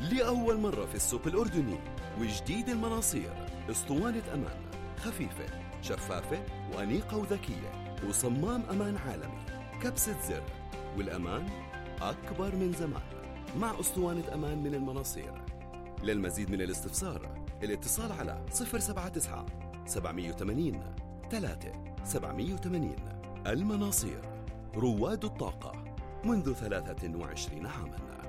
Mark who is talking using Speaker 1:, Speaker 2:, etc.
Speaker 1: لأول مرة في السوق الأردني وجديد المناصير، اسطوانة أمان خفيفة شفافة وأنيقة وذكية وصمام أمان عالمي، كبسة زر، والأمان أكبر من زمان مع اسطوانة أمان من المناصير. للمزيد من الاستفسار الاتصال على 079 780 3780. المناصير، رواد الطاقة منذ 23 عاماً.